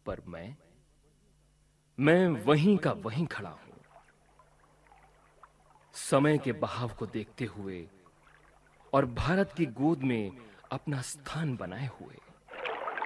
पर मैं वहीं का वहीं खड़ा हूं, समय के बहाव को देखते हुए और भारत की गोद में अपना स्थान बनाए हुए।